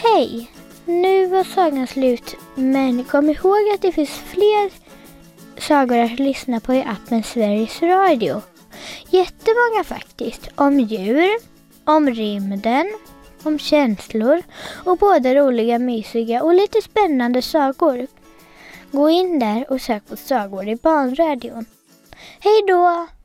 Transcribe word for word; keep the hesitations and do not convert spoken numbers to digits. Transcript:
Hej! Nu var sagan slut, men kom ihåg att det finns fler sagor att lyssna på i appen Sveriges Radio. Jättemånga faktiskt. Om djur, om rymden, om känslor och både roliga, mysiga och lite spännande sagor. Gå in där och sök på sagor i barnradion. Hej då!